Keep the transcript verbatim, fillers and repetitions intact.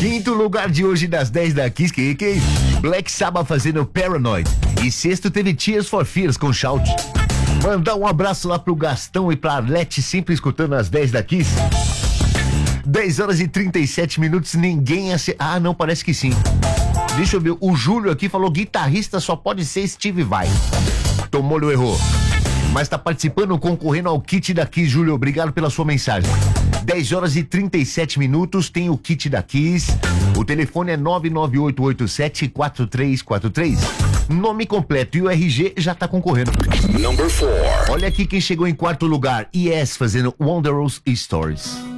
Quinto lugar de hoje das dez da Kiss, que, que Black Sabbath fazendo Paranoid. E sexto teve Tears for Fears com Shout. Mandar um abraço lá pro Gastão e pra Arlete, sempre escutando as dez da Kiss. dez horas e trinta e sete minutos, ninguém ace... Ah, não, parece que sim. Deixa eu ver, o Júlio aqui falou: guitarrista só pode ser Steve Vai. Tomou-lhe o erro. Mas tá participando, concorrendo ao kit da Kiss, Júlio. Obrigado pela sua mensagem. dez horas e trinta e sete minutos, tem o kit da Kiss. O telefone é nove nove oito oito sete quatro três quatro três. Nome completo e o R G já tá concorrendo. Number four. Olha aqui quem chegou em quarto lugar. Yes, fazendo Wondrous Stories.